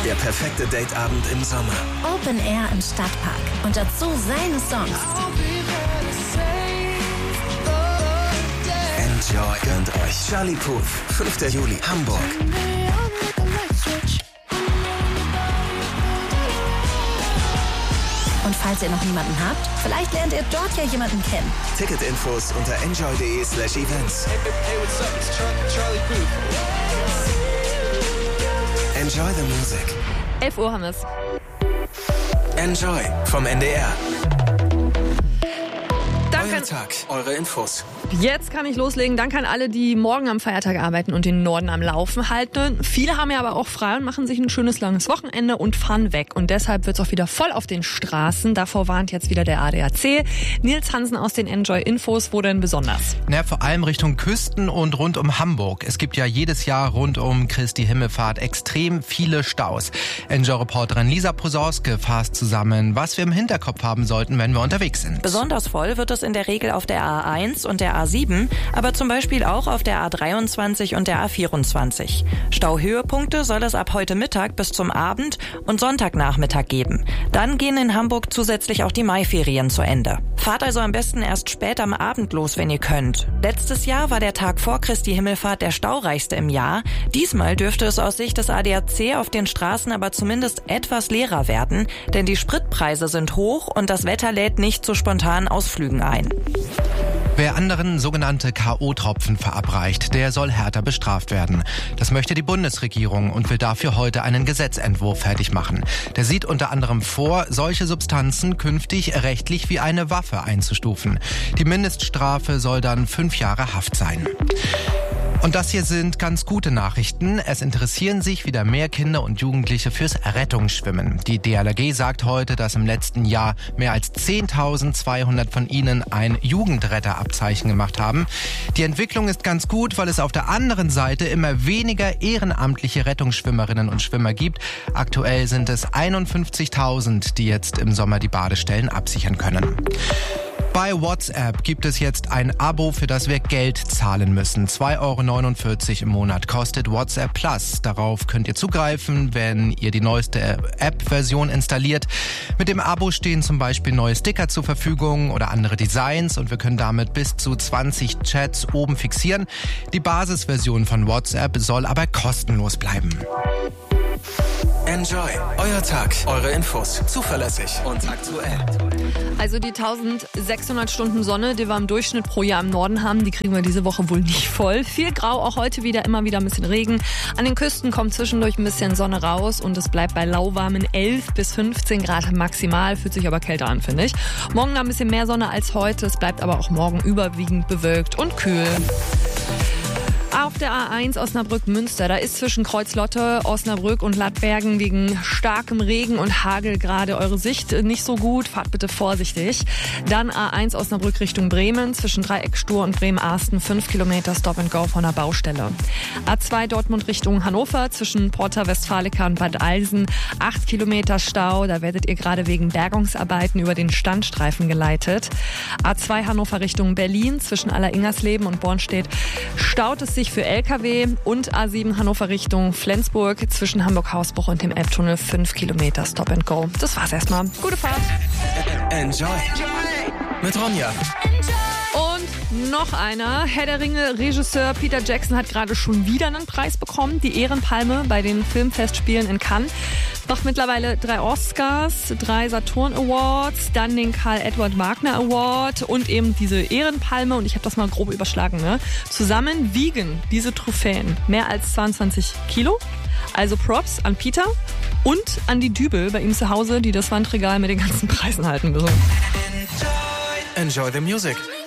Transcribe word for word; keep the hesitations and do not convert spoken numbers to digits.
Der perfekte Dateabend im Sommer. Open Air im Stadtpark. Und dazu seine Songs. Enjoy. Gönnt euch. Charlie Puth, fünfter Juli, Hamburg. Und falls ihr noch niemanden habt, vielleicht lernt ihr dort ja jemanden kennen. Ticketinfos unter enjoy.de slash events. Hey, what's up? It's Char- Charlie Puth. Enjoy the music. elf Uhr haben wir es. Enjoy vom N D R. Danke. Euer Tag, eure Infos. Jetzt kann ich loslegen. Danke an alle, die morgen am Feiertag arbeiten und den Norden am Laufen halten. Viele haben ja aber auch frei und machen sich ein schönes langes Wochenende und fahren weg. Und deshalb wird es auch wieder voll auf den Straßen. Davor warnt jetzt wieder der A D A C. Nils Hansen aus den Enjoy-Infos. Wo denn besonders? Na, vor allem Richtung Küsten und rund um Hamburg. Es gibt ja jedes Jahr rund um Christi Himmelfahrt extrem viele Staus. Enjoy-Reporterin Lisa Posorske fasst zusammen, was wir im Hinterkopf haben sollten, wenn wir unterwegs sind. Besonders voll wird es in der Regel auf der A eins und der A sieben, aber zum Beispiel auch auf der A dreiundzwanzig und der A vierundzwanzig. Stauhöhepunkte soll es ab heute Mittag bis zum Abend und Sonntagnachmittag geben. Dann gehen in Hamburg zusätzlich auch die Maiferien zu Ende. Fahrt also am besten erst spät am Abend los, wenn ihr könnt. Letztes Jahr war der Tag vor Christi Himmelfahrt der staureichste im Jahr. Diesmal dürfte es aus Sicht des A D A C auf den Straßen aber zumindest etwas leerer werden, denn die Spritpreise sind hoch und das Wetter lädt nicht zu spontanen Ausflügen ein. Wer anderen sogenannte K O-Tropfen verabreicht, der soll härter bestraft werden. Das möchte die Bundesregierung und will dafür heute einen Gesetzentwurf fertig machen. Der sieht unter anderem vor, solche Substanzen künftig rechtlich wie eine Waffe einzustufen. Die Mindeststrafe soll dann fünf Jahre Haft sein. Und das hier sind ganz gute Nachrichten. Es interessieren sich wieder mehr Kinder und Jugendliche fürs Rettungsschwimmen. Die D L R G sagt heute, dass im letzten Jahr mehr als zehntausendzweihundert von ihnen ein Jugendretterabzeichen gemacht haben. Die Entwicklung ist ganz gut, weil es auf der anderen Seite immer weniger ehrenamtliche Rettungsschwimmerinnen und Schwimmer gibt. Aktuell sind es einundfünfzigtausend, die jetzt im Sommer die Badestellen absichern können. Bei WhatsApp gibt es jetzt ein Abo, für das wir Geld zahlen müssen. zwei Euro neunundvierzig im Monat kostet WhatsApp Plus. Darauf könnt ihr zugreifen, wenn ihr die neueste App-Version installiert. Mit dem Abo stehen zum Beispiel neue Sticker zur Verfügung oder andere Designs und wir können damit bis zu zwanzig Chats oben fixieren. Die Basisversion von WhatsApp soll aber kostenlos bleiben. Enjoy. Euer Tag, eure Infos. Zuverlässig und aktuell. Also die eintausendsechshundert Stunden Sonne, die wir im Durchschnitt pro Jahr im Norden haben, die kriegen wir diese Woche wohl nicht voll. Viel Grau, auch heute wieder immer wieder ein bisschen Regen. An den Küsten kommt zwischendurch ein bisschen Sonne raus und es bleibt bei lauwarmen elf bis fünfzehn Grad maximal. Fühlt sich aber kälter an, finde ich. Morgen ein bisschen mehr Sonne als heute. Es bleibt aber auch morgen überwiegend bewölkt und kühl. Auf der A eins Osnabrück-Münster, da ist zwischen Kreuzlotte, Osnabrück und Lattbergen wegen starkem Regen und Hagel gerade eure Sicht nicht so gut. Fahrt bitte vorsichtig. Dann A eins Osnabrück Richtung Bremen, zwischen Dreieckstur und Bremen-Arsten, fünf Kilometer Stop and Go von der Baustelle. A zwei Dortmund Richtung Hannover, zwischen Porta Westfalica und Bad Eilsen, acht Kilometer Stau. Da werdet ihr gerade wegen Bergungsarbeiten über den Standstreifen geleitet. A zwei Hannover Richtung Berlin, zwischen Aller-Ingersleben und Bornstedt, staut es sich für L K W und A sieben Hannover Richtung Flensburg zwischen Hamburg-Hausbruch und dem Elbtunnel fünf Kilometer Stop and Go. Das war's erstmal. Gute Fahrt. Enjoy. Mit Ronja. Und noch einer. Herr der Ringe Regisseur Peter Jackson hat gerade schon wieder einen Preis bekommen. Die Ehrenpalme bei den Filmfestspielen in Cannes. Macht mittlerweile drei Oscars, drei Saturn Awards, dann den Karl Edward Wagner Award und eben diese Ehrenpalme. Und ich habe das mal grob überschlagen. Ne? Zusammen wiegen diese Trophäen mehr als zweiundzwanzig Kilo. Also Props an Peter und an die Dübel bei ihm zu Hause, die das Wandregal mit den ganzen Preisen halten müssen. Enjoy the music.